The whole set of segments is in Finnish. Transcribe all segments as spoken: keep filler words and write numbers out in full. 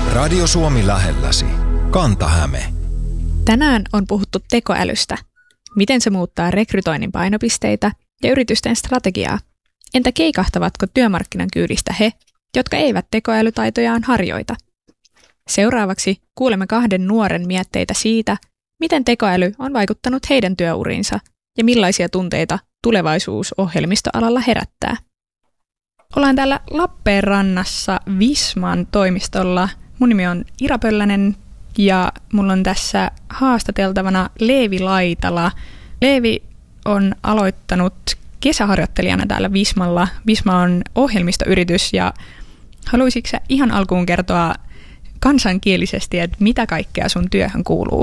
Radio Suomi lähelläsi. Kanta-Häme. Tänään on puhuttu tekoälystä. Miten se muuttaa rekrytoinnin painopisteitä ja yritysten strategiaa? Entä keikahtavatko työmarkkinan kyydistä he, jotka eivät tekoälytaitojaan harjoita? Seuraavaksi kuulemme kahden nuoren mietteitä siitä, miten tekoäly on vaikuttanut heidän työuriinsa ja millaisia tunteita tulevaisuus ohjelmistoalalla herättää. Ollaan täällä Lappeenrannassa Visman toimistolla. Mun nimi on Ira Pöllänen ja mulla on tässä haastateltavana Leevi Laitala. Leevi on aloittanut kesäharjoittelijana täällä Vismalla. Visma on ohjelmistoyritys ja haluaisitko sä ihan alkuun kertoa kansankielisesti, että mitä kaikkea sun työhön kuuluu?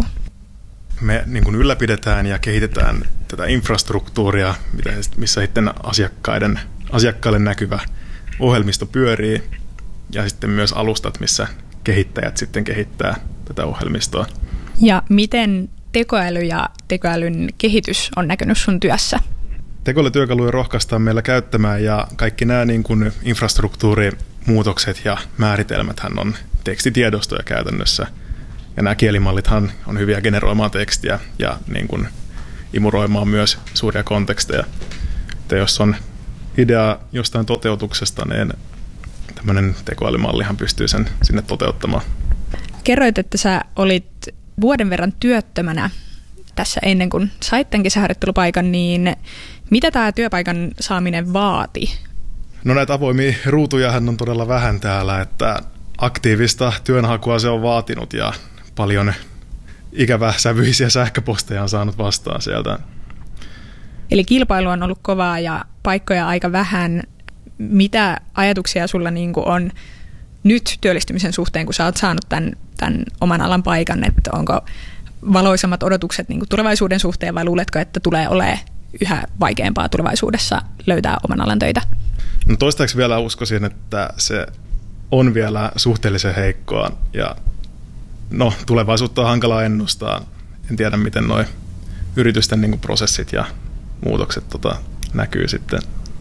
Me niin kuin ylläpidetään ja kehitetään tätä infrastruktuuria, missä sitten asiakkaiden, asiakkaille näkyvä ohjelmisto pyörii ja sitten myös alustat, missä kehittäjät sitten kehittää tätä ohjelmistoa. Ja miten tekoäly ja tekoälyn kehitys on näkynyt sun työssä? Tekoälytyökaluja rohkaistaan meillä käyttämään ja kaikki nämä niin kuin infrastruktuurimuutokset ja määritelmäthän on tekstitiedostoja käytännössä. Ja nämä kielimallithan on hyviä generoimaan tekstiä ja niin kuin imuroimaan myös suuria konteksteja. Että jos on idea jostain toteutuksesta, niin tämmöinen tekoälymallihan pystyy sen sinne toteuttamaan. Kerroit, että sä olit vuoden verran työttömänä tässä ennen kuin sait tämän kesäharjoittelupaikan, niin mitä tämä työpaikan saaminen vaati? No näitä avoimia ruutujahan on todella vähän täällä, että aktiivista työnhakua se on vaatinut ja paljon ikäväsävyisiä sähköposteja on saanut vastaan sieltä. Eli kilpailu on ollut kovaa ja paikkoja aika vähän. Mitä ajatuksia sulla niin kuin on nyt työllistymisen suhteen, kun sä oot saanut tämän, tämän oman alan paikan? Että onko valoisammat odotukset niin kuin tulevaisuuden suhteen vai luuletko, että tulee olemaan yhä vaikeampaa tulevaisuudessa löytää oman alan töitä? No toistaiseksi vielä uskoisin, että se on vielä suhteellisen heikkoa ja no, tulevaisuutta on hankalaa ennustaa. En tiedä, miten nuo yritysten niin kuin prosessit ja muutokset tota, näkyy sitten.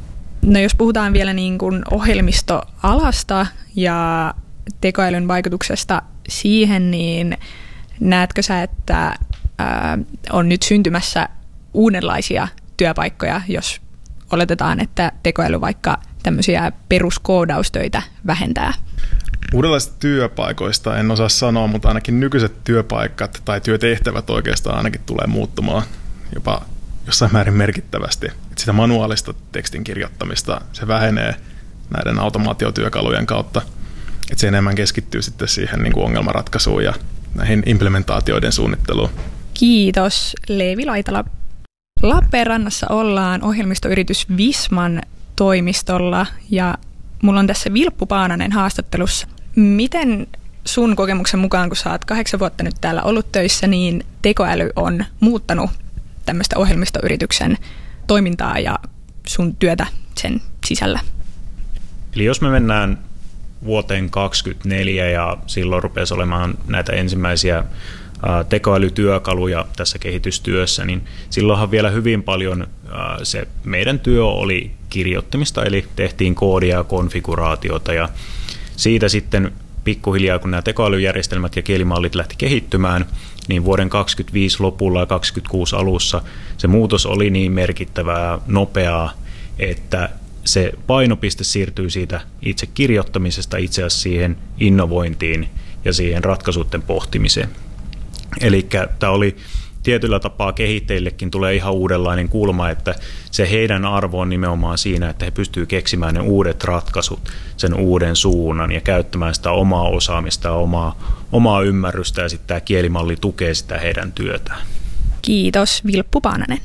No jos puhutaan vielä niin kuin ohjelmistoalasta ja tekoälyn vaikutuksesta siihen, niin näetkö sä, että ää, on nyt syntymässä uudenlaisia työpaikkoja, jos oletetaan, että tekoäly vaikka tämmöisiä peruskoodaustöitä vähentää? Uudenlaisista työpaikoista en osaa sanoa, mutta ainakin nykyiset työpaikat tai työtehtävät oikeastaan ainakin tulee muuttumaan jopa jossain määrin merkittävästi. Että sitä manuaalista tekstin kirjoittamista se vähenee näiden automaatiotyökalujen kautta. Että se enemmän keskittyy sitten siihen niin kuin ongelmanratkaisuun ja näihin implementaatioiden suunnitteluun. Kiitos Leevi Laitala. Lappeenrannassa ollaan ohjelmistoyritys Visman toimistolla ja mulla on tässä Vilppu Paananen haastattelussa. Miten sun kokemuksen mukaan, kun sä oot kahdeksan vuotta nyt täällä ollut töissä, niin tekoäly on muuttanut tämmöistä ohjelmistoyrityksen toimintaa ja sun työtä sen sisällä? Eli jos me mennään vuoteen kaksikymmentäneljä ja silloin rupesi olemaan näitä ensimmäisiä tekoälytyökaluja tässä kehitystyössä, niin silloinhan vielä hyvin paljon se meidän työ oli kirjoittamista, eli tehtiin koodia ja konfiguraatiota ja siitä sitten pikkuhiljaa, kun nämä tekoälyjärjestelmät ja kielimallit lähti kehittymään, niin vuoden kaksikymmentäviisi lopulla ja kaksikymmentäkuusi alussa se muutos oli niin merkittävää, nopeaa, että se painopiste siirtyy siitä itse kirjoittamisesta itse asiassa siihen innovointiin ja siihen ratkaisuiden pohtimiseen. Eli tämä oli tietyllä tapaa kehittäjillekin tulee ihan uudenlainen kulma, että se heidän arvo on nimenomaan siinä, että he pystyvät keksimään ne uudet ratkaisut, sen uuden suunnan ja käyttämään sitä omaa osaamista ja omaa, omaa ymmärrystä ja sitten tämä kielimalli tukee sitä heidän työtään. Kiitos Vilppu Paananen.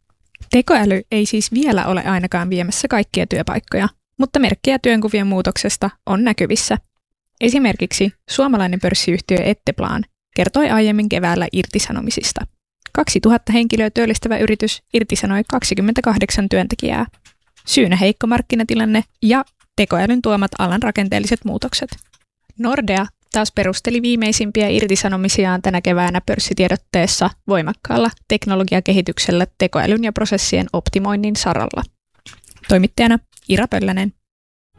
Tekoäly ei siis vielä ole ainakaan viemässä kaikkia työpaikkoja, mutta merkkejä työnkuvien muutoksesta on näkyvissä. Esimerkiksi suomalainen pörssiyhtiö Etteplan kertoi aiemmin keväällä irtisanomisista. kaksituhatta henkilöä työllistävä yritys irtisanoi kaksikymmentäkahdeksan työntekijää. Syynä heikko markkinatilanne ja tekoälyn tuomat alan rakenteelliset muutokset. Nordea taas perusteli viimeisimpiä irtisanomisiaan tänä keväänä pörssitiedotteessa voimakkaalla teknologiakehityksellä tekoälyn ja prosessien optimoinnin saralla. Toimittajana Ira Pöllänen.